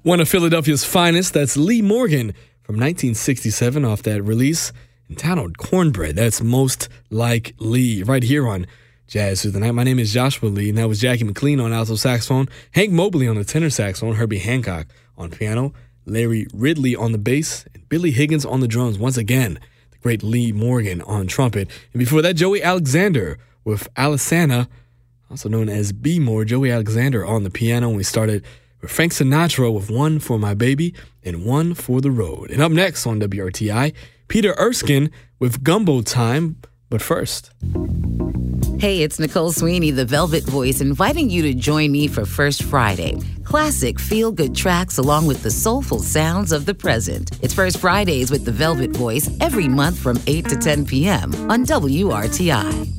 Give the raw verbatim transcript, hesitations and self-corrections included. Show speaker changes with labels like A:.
A: One of Philadelphia's finest, that's Lee Morgan from nineteen sixty-seven off that release entitled Cornbread. That's Most Like Lee right here on Jazz Through the Night. My name is Joshua Lee, and that was Jackie McLean on alto saxophone, Hank Mobley on the tenor saxophone, Herbie Hancock on piano, Larry Ridley on the bass, and Billy Higgins on the drums. Once again, the great Lee Morgan on trumpet. And before that, Joey Alexander with Alisana, also known as B. More. Joey Alexander on the piano. And we started with Frank Sinatra with One for My Baby and One for the Road. And up next on W R T I, Peter Erskine with Gumbo Time. But first...
B: Hey, it's Nicole Sweeney, the Velvet Voice, inviting you to join me for First Friday. Classic feel-good tracks along with the soulful sounds of the present. It's First Fridays with the Velvet Voice every month from eight to ten p.m. on W R T I.